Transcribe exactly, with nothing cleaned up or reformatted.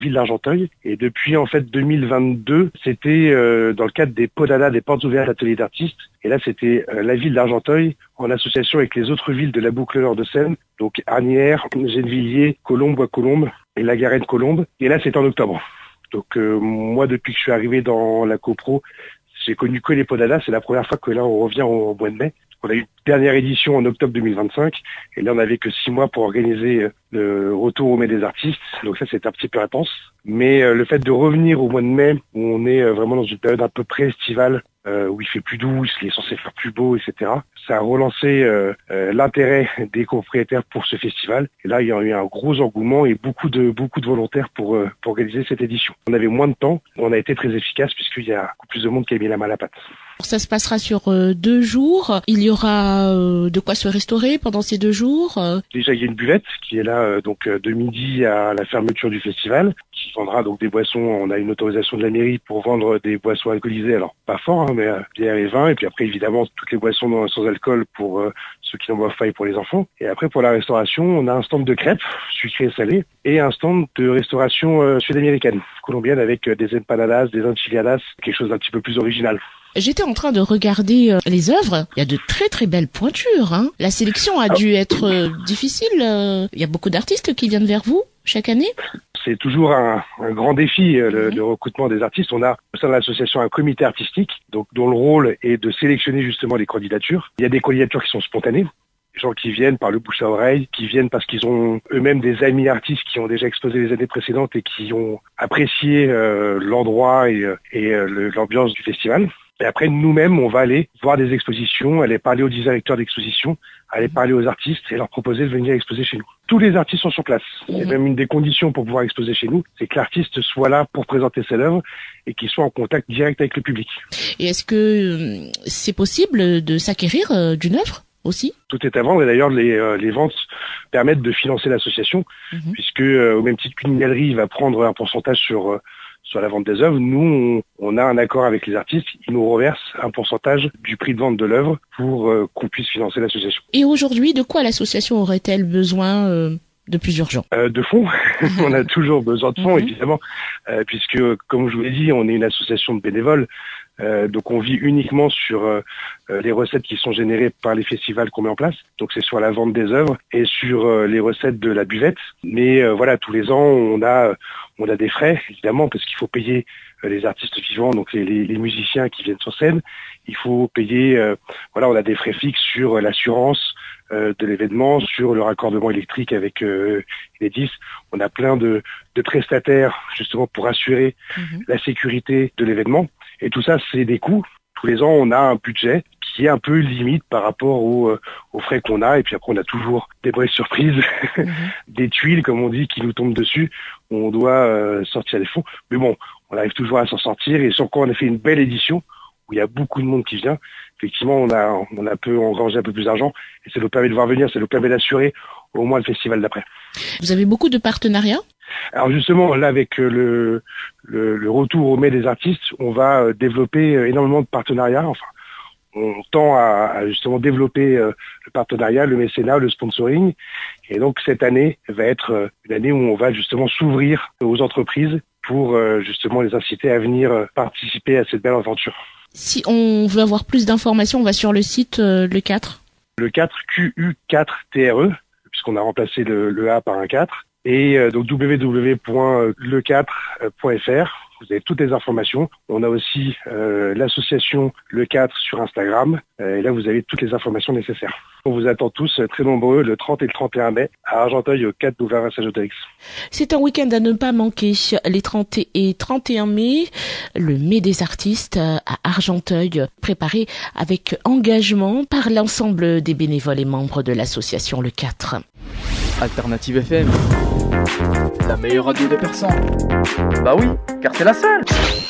ville d'Argenteuil. Et depuis en fait deux mille vingt-deux, c'était euh, dans le cadre des Podadas, des portes ouvertes ateliers d'artistes. Et là, c'était euh, la ville d'Argenteuil en association avec les autres villes de la boucle nord de Seine, donc Asnières, Gennevilliers, Colombes, Bois-Colombes et La Garenne-Colombes. Et là, c'est en octobre. Donc euh, moi, depuis que je suis arrivé dans la copro, j'ai connu que les Podadas. C'est la première fois que là, on revient au mois de mai. On a eu une dernière édition en octobre deux mille vingt-cinq et là on n'avait que six mois pour organiser le retour au mai des artistes, donc ça c'est un petit peu intense. Mais euh, le fait de revenir au mois de mai où on est euh, vraiment dans une période à peu près estivale, euh, où il fait plus doux, il est censé faire plus beau, et cetera. Ça a relancé euh, euh, l'intérêt des copropriétaires pour ce festival. Et là il y a eu un gros engouement et beaucoup de beaucoup de volontaires pour, euh, pour organiser cette édition. On avait moins de temps, on a été très efficace puisqu'il y a beaucoup plus de monde qui a mis la main à la pâte. Ça se passera sur euh, deux jours. Il y aura euh, de quoi se restaurer pendant ces deux jours. Euh. Déjà, il y a une buvette qui est là euh, donc euh, de midi à la fermeture du festival, qui vendra donc des boissons. On a une autorisation de la mairie pour vendre des boissons alcoolisées. Alors pas fort, hein, mais euh, bière et vin. Et puis après, évidemment, toutes les boissons dans, sans alcool pour euh, ceux qui n'en boivent pas et pour les enfants. Et après, pour la restauration, on a un stand de crêpes sucrées et salées et un stand de restauration euh, sud-américaine, colombienne, avec euh, des empanadas, des enchiladas, quelque chose d'un petit peu plus original. J'étais en train de regarder euh, les œuvres. Il y a de très très belles pointures. Hein. La sélection a dû être euh, difficile. Euh. Il y a beaucoup d'artistes qui viennent vers vous chaque année. C'est toujours un, un grand défi, euh, le, le recrutement des artistes. On a au sein de l'association un comité artistique, donc dont le rôle est de sélectionner justement les candidatures. Il y a des candidatures qui sont spontanées. Des gens qui viennent par le bouche à oreille, qui viennent parce qu'ils ont eux-mêmes des amis artistes qui ont déjà exposé les années précédentes et qui ont apprécié euh, l'endroit et, et euh, le, l'ambiance du festival. Et après, nous-mêmes, on va aller voir des expositions, aller parler aux directeurs d'exposition, aller parler aux artistes et leur proposer de venir exposer chez nous. Tous les artistes sont sur place. Et même une des conditions pour pouvoir exposer chez nous, c'est que l'artiste soit là pour présenter ses œuvres et qu'il soit en contact direct avec le public. Et est-ce que euh, c'est possible de s'acquérir euh, d'une œuvre aussi? Tout est à vendre et d'ailleurs les, euh, les ventes permettent de financer l'association, mmh. puisque euh, au même titre qu'une galerie va prendre un pourcentage sur... Euh, sur la vente des œuvres, nous, on, on a un accord avec les artistes, ils nous reversent un pourcentage du prix de vente de l'œuvre pour euh, qu'on puisse financer l'association. Et aujourd'hui, de quoi l'association aurait-elle besoin euh, de plus urgent? euh, De fonds. On a toujours besoin de fonds, mm-hmm. évidemment, euh, puisque, comme je vous l'ai dit, on est une association de bénévoles, euh, donc on vit uniquement sur euh, les recettes qui sont générées par les festivals qu'on met en place. Donc c'est sur la vente des œuvres et sur euh, les recettes de la buvette. Mais euh, voilà, tous les ans, on a... On a des frais, évidemment, parce qu'il faut payer euh, les artistes vivants, donc les, les, les musiciens qui viennent sur scène. Il faut payer, euh, voilà, on a des frais fixes sur euh, l'assurance euh, de l'événement, sur le raccordement électrique avec euh, les disques. On a plein de, de prestataires, justement, pour assurer mmh. la sécurité de l'événement. Et tout ça, c'est des coûts. Tous les ans, on a un budget qui est un peu limite par rapport aux, euh, aux frais qu'on a. Et puis après, on a toujours des vraies surprises, mmh. des tuiles, comme on dit, qui nous tombent dessus. On doit euh, sortir les fonds. Mais bon, on arrive toujours à s'en sortir. Et sur quoi on a fait une belle édition, où il y a beaucoup de monde qui vient. Effectivement, on a, on a peu engrangé un peu plus d'argent. Et ça nous permet de voir venir, ça nous permet d'assurer au moins le festival d'après. Vous avez beaucoup de partenariats ? Alors justement, là, avec le, le, le retour au mai des artistes, on va développer énormément de partenariats. Enfin, on tend à, à justement développer euh, le partenariat, le mécénat, le sponsoring. Et donc cette année va être euh, une année où on va justement s'ouvrir aux entreprises pour euh, justement les inciter à venir euh, participer à cette belle aventure. Si on veut avoir plus d'informations, on va sur le site euh, le quatre. Le quatre, Q U quatre T R E, puisqu'on a remplacé le, le A par un quatre. Et euh, donc w w w point le quatre point f r. Vous avez toutes les informations. On a aussi euh, l'association Le quatre sur Instagram. Euh, et là, vous avez toutes les informations nécessaires. On vous attend tous euh, très nombreux le trente et le trente et un mai à Argenteuil au quatre boulevard Saint-Géotélix. C'est un week-end à ne pas manquer. Les trente et trente et un mai, le mai des artistes à Argenteuil, préparé avec engagement par l'ensemble des bénévoles et membres de l'association Le quatre. Alternative F M, la meilleure radio de personnes. Bah oui, car c'est la seule.